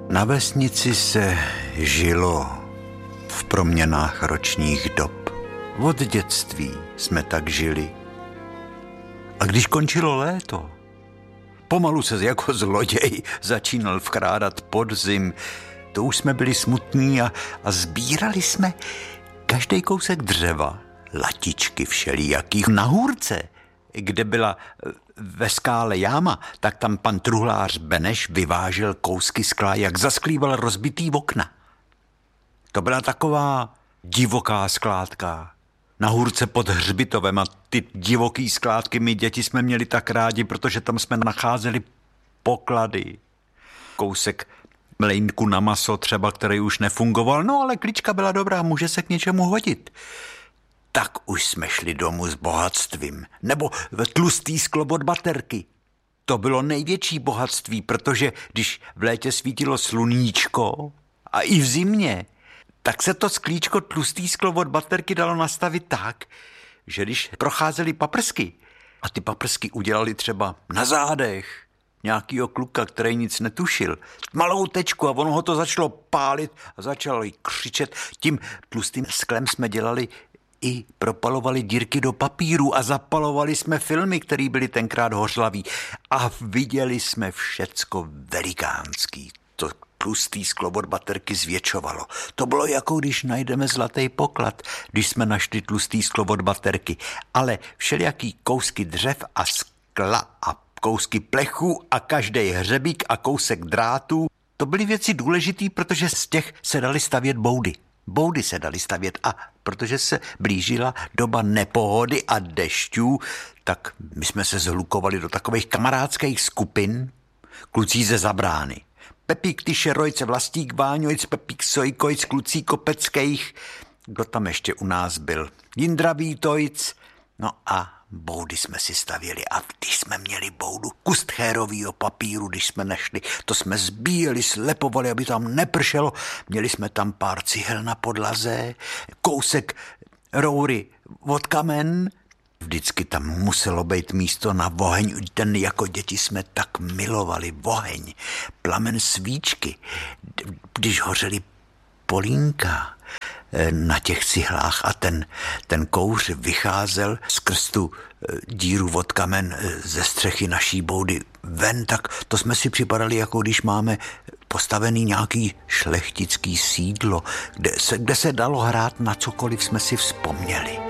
Na vesnici se žilo v proměnách ročních dob. Od dětství jsme tak žili. A když končilo léto, pomalu se jako zloděj začínal vkrádat podzim. To už jsme byli smutní a sbírali jsme každý kousek dřeva, latičky všelijakých. Na hůrce, kde byla ve skále jáma, tak tam pan truhlář Beneš vyvážel kousky skla, jak zasklíval rozbitý okna. To byla taková divoká skládka. Na hůrce pod hřbitovem a ty divoký skládky my děti jsme měli tak rádi, protože tam jsme nacházeli poklady. Kousek mlejnku na maso třeba, který už nefungoval, no ale klička byla dobrá, může se k něčemu hodit. Tak už jsme šli domů s bohatstvím. Nebo tlustý sklo od baterky. To bylo největší bohatství, protože když v létě svítilo sluníčko a i v zimě, tak se to sklíčko tlustý sklo od baterky dalo nastavit tak, že když procházely paprsky a ty paprsky udělali třeba na zádech nějakýho kluka, který nic netušil, malou tečku a ono ho to začalo pálit a začalo jí křičet. Tím tlustým sklem jsme dělali i propalovali dírky do papíru a zapalovali jsme filmy, které byly tenkrát hořlaví. A viděli jsme všecko velikánský. To tlustý sklo od baterky zvětšovalo. To bylo jako když najdeme zlatý poklad, když jsme našli tlustý sklo od baterky. Ale všelijaký kousky dřev a skla a kousky plechů a každej hřebík a kousek drátů, to byly věci důležitý, protože z těch se daly stavět boudy. Boudy se daly stavět a protože se blížila doba nepohody a dešťů, tak my jsme se zhlukovali do takových kamarádských skupin, kluci ze Zabrány. Pepík Tyšerojc, Vlastík Váňojc, Pepík Sojkojc, kluci Kopeckých. Kdo tam ještě u nás byl? Jindra Vítojc. No a boudy jsme si stavěli a když jsme měli boudu, kus tchérovýho papíru, když jsme našli, to jsme zbíjeli, slepovali, aby tam nepršelo. Měli jsme tam pár cihel na podlaze, kousek roury od kamen. Vždycky tam muselo být místo na oheň. Ten jako děti jsme tak milovali oheň, plamen svíčky, když hořely polínka na těch cihlách a ten kouř vycházel skrz tu díru od kamen ze střechy naší boudy ven, tak to jsme si připadali, jako když máme postavený nějaký šlechtický sídlo, kde se dalo hrát na cokoliv jsme si vzpomněli.